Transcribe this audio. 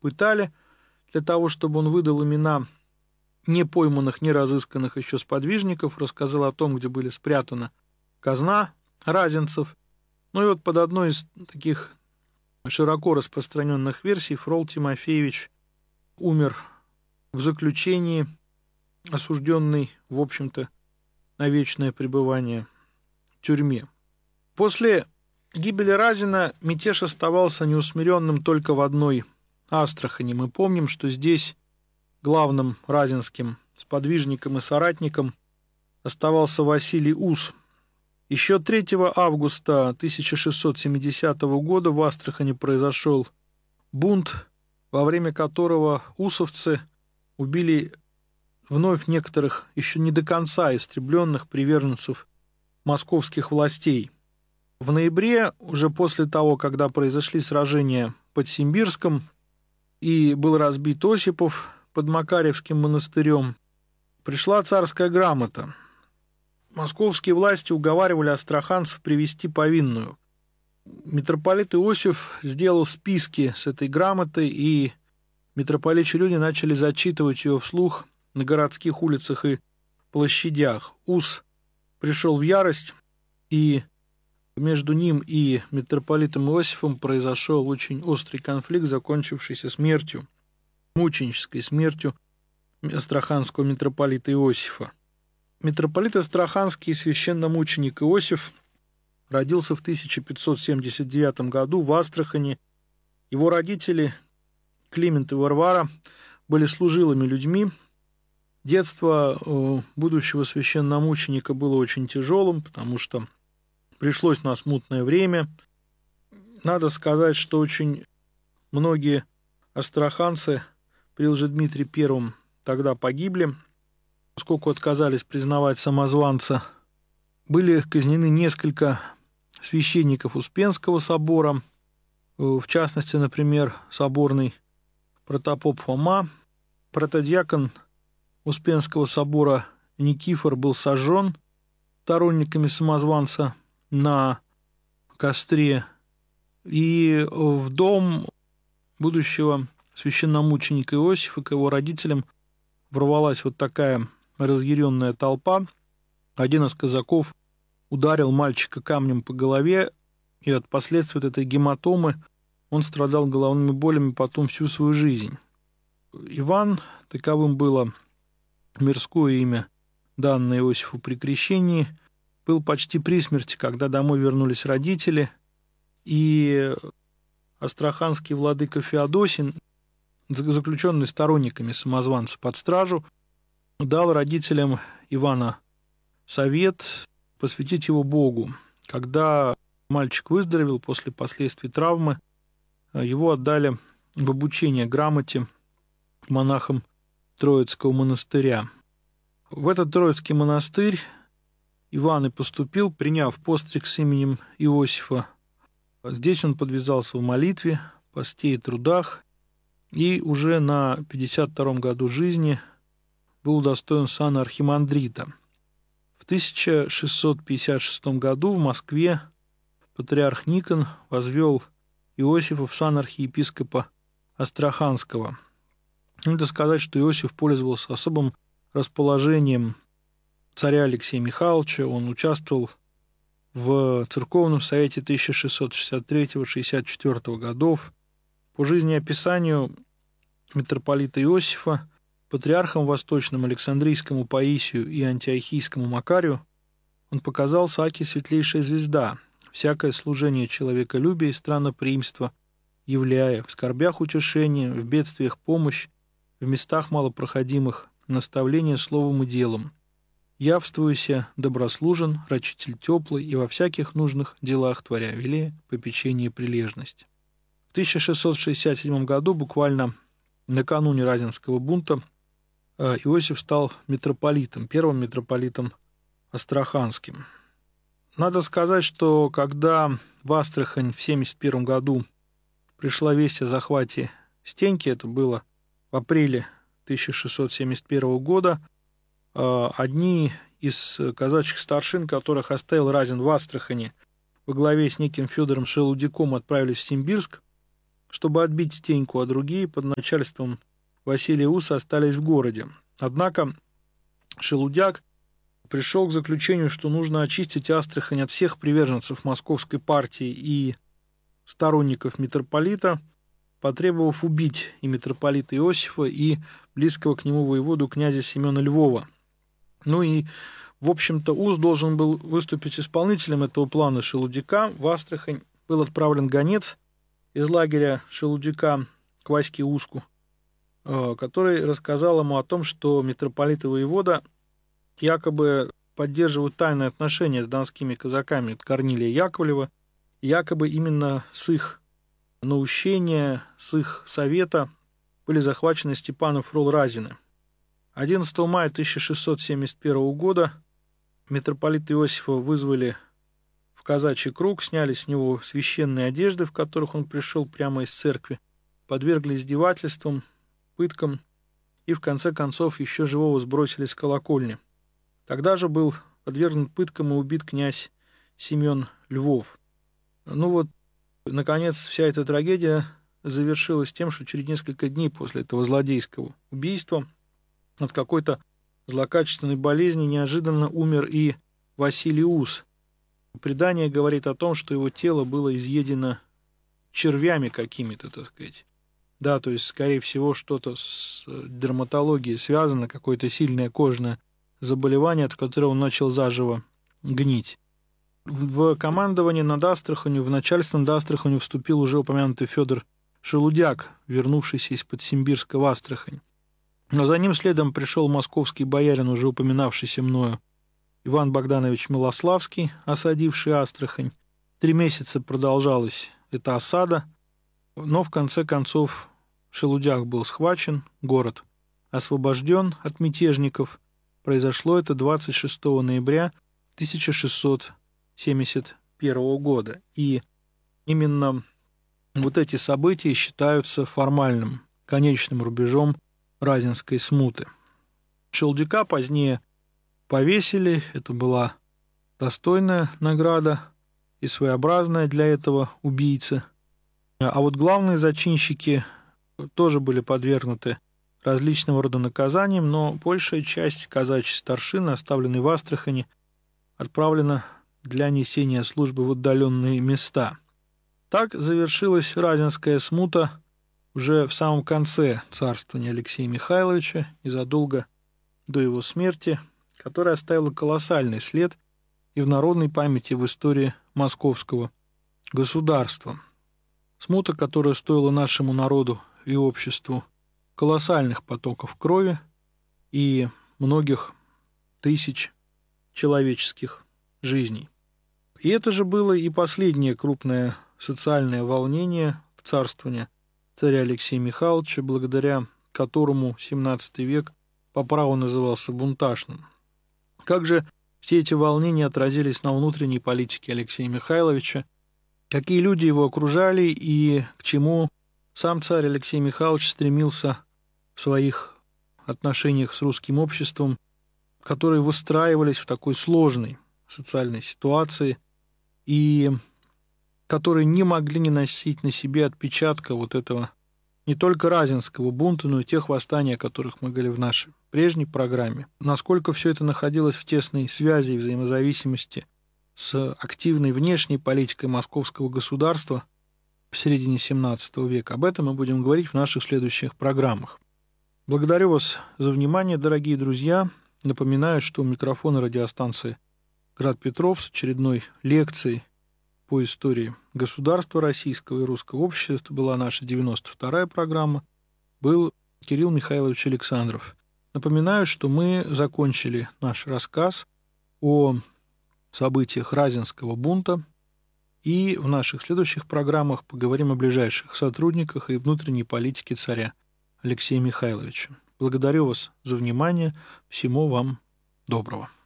пытали для того, чтобы он выдал имена не пойманных, не разысканных еще сподвижников, рассказал о том, где были спрятана казна разинцев. Ну и вот под одной из таких широко распространенных версий Фрол Тимофеевич умер в заключении, осужденный, в общем-то, на вечное пребывание в тюрьме. После гибели Разина мятеж оставался неусмиренным только в одной Астрахани. Мы помним, что здесь главным разинским сподвижником и соратником оставался Василий Ус. Еще 3 августа 1670 года в Астрахани произошел бунт, во время которого усовцы убили вновь некоторых еще не до конца истребленных приверженцев московских властей. В ноябре, уже после того, когда произошли сражения под Симбирском и был разбит Осипов под Макарьевским монастырем, пришла царская грамота. Московские власти уговаривали астраханцев привести повинную. Митрополит Иосиф сделал списки с этой грамотой, и митрополичьи люди начали зачитывать ее вслух на городских улицах и площадях. Ус пришел в ярость, и между ним и митрополитом Иосифом произошел очень острый конфликт, закончившийся смертью, мученической смертью астраханского митрополита Иосифа. Митрополит Астраханский и священномученик Иосиф родился в 1579 году в Астрахани. Его родители, Климент и Варвара, были служилыми людьми. Детство будущего священномученика было очень тяжелым, потому что пришлось на смутное время. Надо сказать, что очень многие астраханцы при Лжедмитрии I тогда погибли, поскольку отказались признавать самозванца. Были казнены несколько священников Успенского собора, в частности, например, соборный протопоп Фома. Протодиакон Успенского собора Никифор был сожжен сторонниками самозванца на костре, и в дом будущего священномученика Иосифа к его родителям ворвалась вот такая разъяренная толпа. Один из казаков ударил мальчика камнем по голове, и от последствий этой гематомы он страдал головными болями потом всю свою жизнь. Иван, таковым было мирское имя, данное Иосифу при крещении, был почти при смерти, когда домой вернулись родители, и астраханский владыка Феодосий, заключенный сторонниками самозванца под стражу, дал родителям Ивана совет посвятить его Богу. Когда мальчик выздоровел после последствий травмы, его отдали в обучение грамоте монахам Троицкого монастыря. В этот Троицкий монастырь Иван и поступил, приняв постриг с именем Иосифа. Здесь он подвязался в молитве, посте и трудах, и уже на 52-м году жизни был удостоен сана архимандрита. В 1656 году в Москве патриарх Никон возвел Иосифа в сан архиепископа Астраханского. Надо сказать, что Иосиф пользовался особым расположением царя Алексея Михайловича. Он участвовал в церковном совете 1663-64 годов. По жизнеописанию митрополита Иосифа патриархам восточным Александрийскому Паисию и Антиохийскому Макарию он показался аки светлейшая звезда, всякое служение человеколюбия и странноприимства являя, в скорбях утешение, в бедствиях помощь, в местах малопроходимых наставление словом и делом. Явствуйся, доброслужен, рачитель теплый и во всяких нужных делах творя веле, попечение и прилежность. В 1667 году, буквально накануне Разинского бунта, Иосиф стал митрополитом, первым митрополитом астраханским. Надо сказать, что когда в Астрахань в 1971 году пришла весть о захвате Стеньки, это было в апреле 1671 года, одни из казачьих старшин, которых оставил Разин в Астрахани, во главе с неким Федором Шелудяком отправились в Симбирск чтобы отбить Стеньку, а другие под начальством Василия Уса остались в городе. Однако Шелудяк пришел к заключению, что нужно очистить Астрахань от всех приверженцев московской партии и сторонников митрополита, потребовав убить и митрополита Иосифа, и близкого к нему воеводу князя Семена Львова. Ну и, в общем-то, Ус должен был выступить исполнителем этого плана Шелудяка. В Астрахань был отправлен гонец из лагеря Шелудяка к Ваське Уску, который рассказал ему о том, что митрополит и воевода якобы поддерживают тайные отношения с донскими казаками от Корнилия Яковлева, якобы именно с их наущения, с их совета были захвачены Степан и Фрол Разины. 11 мая 1671 года митрополита Иосифа вызвали в казачий круг, сняли с него священные одежды, в которых он пришел прямо из церкви, подвергли издевательствам, пыткам и в конце концов еще живого сбросили с колокольни. Тогда же был подвергнут пыткам и убит князь Семен Львов. Ну вот, наконец, вся эта трагедия завершилась тем, что через несколько дней после этого злодейского убийства от какой-то злокачественной болезни неожиданно умер и Василий Ус. Предание говорит о том, что его тело было изъедено червями какими-то, так сказать. Да, то есть, скорее всего, что-то с дерматологией связано, какое-то сильное кожное заболевание, от которого он начал заживо гнить. В командование над Астраханью, в начальство над Астраханью вступил уже упомянутый Федор Шелудяк, вернувшийся из-под Симбирска в Астрахань. Но за ним следом пришел московский боярин, уже упоминавшийся мною, Иван Богданович Милославский, осадивший Астрахань. 3 месяца продолжалась эта осада, но в конце концов Шелудяк был схвачен, город освобожден от мятежников. Произошло это 26 ноября 1671 года. И именно вот эти события считаются формальным, конечным рубежом Разинской смуты. Шелудяка позднее повесили, это была достойная награда и своеобразная для этого убийцы. А вот главные зачинщики тоже были подвергнуты различного рода наказаниям, но большая часть казачьей старшины, оставленной в Астрахани, отправлена для несения службы в отдаленные места. Так завершилась Разинская смута уже в самом конце царствования Алексея Михайловича, незадолго до его смерти, которая оставила колоссальный след и в народной памяти, и в истории московского государства. Смута, которая стоила нашему народу и обществу колоссальных потоков крови и многих тысяч человеческих жизней. И это же было и последнее крупное социальное волнение царствования царя Алексея Михайловича, благодаря которому XVII век по праву назывался бунтажным. Как же все эти волнения отразились на внутренней политике Алексея Михайловича, какие люди его окружали и к чему сам царь Алексей Михайлович стремился в своих отношениях с русским обществом, которые выстраивались в такой сложной социальной ситуации и которые не могли не носить на себе отпечатка вот этого не только Разинского бунта, но и тех восстаний, о которых мы говорили в нашей прежней программе. Насколько все это находилось в тесной связи и взаимозависимости с активной внешней политикой московского государства в середине XVII века. Об этом мы будем говорить в наших следующих программах. Благодарю вас за внимание, дорогие друзья. Напоминаю, что у микрофона радиостанции «Град Петров» с очередной лекцией по истории государства российского и русского общества, это была наша 92-я программа, был Кирилл Михайлович Александров. Напоминаю, что мы закончили наш рассказ о событиях Разинского бунта, и в наших следующих программах поговорим о ближайших сотрудниках и внутренней политике царя Алексея Михайловича. Благодарю вас за внимание. Всего вам доброго.